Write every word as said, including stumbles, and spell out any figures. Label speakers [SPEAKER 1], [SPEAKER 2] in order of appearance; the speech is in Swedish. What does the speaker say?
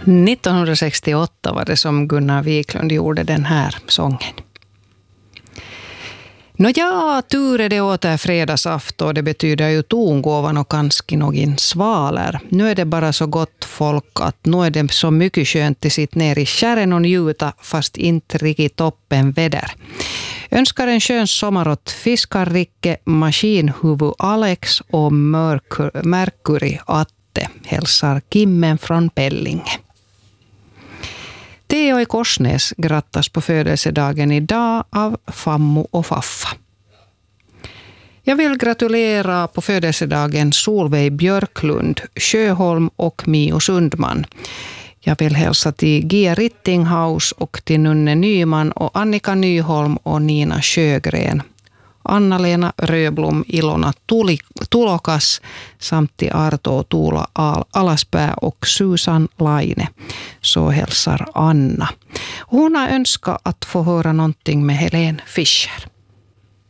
[SPEAKER 1] nittonhundrasextioåtta var det som Gunnar Wiklund gjorde den här sången. Nå ja, tur är det åter fredagsafton, det betyder ju tongåvan och kanske någon svaler. Nu är det bara så gott folk att nu är det så mycket skönt att sitta ner i kärren och njuta fast inte riktigt toppen väder. Önskar en skön sommar åt Fiskarricke, Maskinhuvud Alex och Merkur- Mercury Atte, hälsar Kimmen från Pellinge. Theo i Korsnäs grattas på födelsedagen idag av Fammo och Faffa. Jag vill gratulera på födelsedagen Solveig Björklund, Sjöholm och Mio Sundman. Jag vill hälsa till Gia Rittinghaus och till Nunne Nyman och Annika Nyholm och Nina Sjögren. Anna-Lena Röblom, Ilona Tulokas samt till Arto och Tuula Alaspää och Susan Laine. Så hälsar Anna. Hon har önskat att få höra någonting med Helene Fischer.